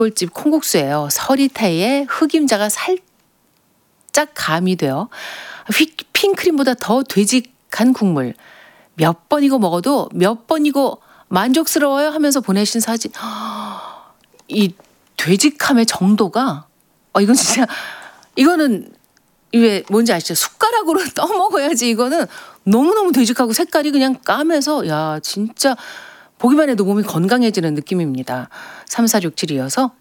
꿀집 콩국수예요. 서리태에 흑임자가 살짝 가미되어 휘핑크림보다 더 되직한 국물. 몇 번이고 먹어도 몇 번이고 만족스러워요 하면서 보내신 사진. 이 되직함의 정도가 이건 진짜 이거는 왜 뭔지 아시죠? 숟가락으로 떠먹어야지. 이거는 너무너무 되직하고 색깔이 그냥 까매서 야 진짜 보기만 해도 몸이 건강해지는 느낌입니다. 3467 이어서